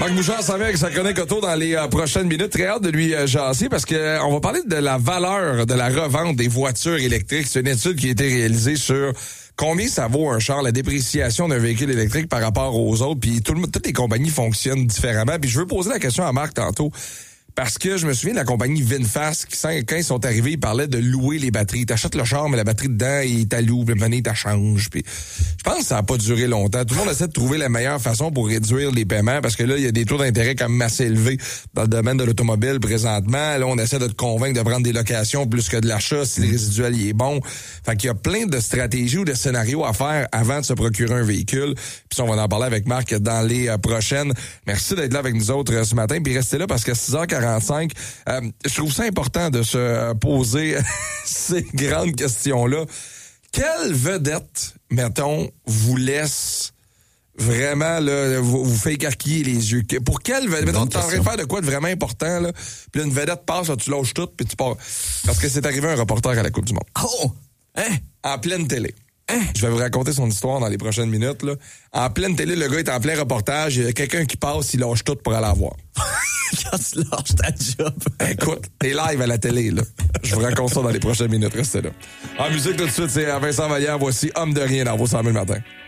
Marc Bouchard s'en vient avec sa chronique auto dans les prochaines minutes. Très hâte de lui jaser parce que on va parler de la valeur de la revente des voitures électriques. C'est une étude qui a été réalisée sur combien ça vaut un char, la dépréciation d'un véhicule électrique par rapport aux autres. Puis toutes les compagnies fonctionnent différemment. Puis je veux poser la question à Marc tantôt. Parce que je me souviens de la compagnie VinFast qui, quand ils sont arrivés, ils parlaient de louer les batteries. T'achètes le char, mais la batterie dedans, il t'alloue, puis il t'achange. Puis je pense que ça n'a pas duré longtemps. Tout le monde essaie de trouver la meilleure façon pour réduire les paiements parce que là, il y a des taux d'intérêt quand même assez élevés dans le domaine de l'automobile présentement. Là, on essaie de te convaincre de prendre des locations plus que de l'achat si le résiduel il est bon. Fait qu'il y a plein de stratégies ou de scénarios à faire avant de se procurer un véhicule. Puis ça, on va en parler avec Marc dans les prochaines. Merci d'être là avec nous autres ce matin. Puis restez là parce qu'à 6h45, je trouve ça important de se poser ces grandes questions-là. Quelle vedette, mettons, vous laisse vraiment là, vous fait écarquiller les yeux? Pour quelle vedette? Mettons, t'es en train de faire de quoi de vraiment important, là, puis là, une vedette passe, là, tu lâches tout, puis tu pars. Parce que c'est arrivé un reporter à la Coupe du Monde. Oh! Hein? En pleine télé. Je vais vous raconter son histoire dans les prochaines minutes. Là. En pleine télé, le gars est en plein reportage. Il y a quelqu'un qui passe, il lâche tout pour aller la voir. Quand tu lâches ta job. Écoute, t'es live à la télé, là. Je vous raconte ça dans les prochaines minutes. Restez là. En musique, tout de suite, c'est Vincent Vallière. Voici Homme de rien dans vos 100 000 matin.